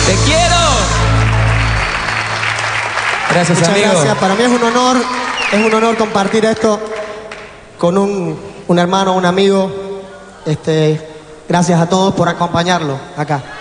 ¡Te quiero! Gracias, muchas amigo. Gracias, para mí es un honor compartir esto con un hermano, un amigo. Gracias a todos por acompañarlo acá.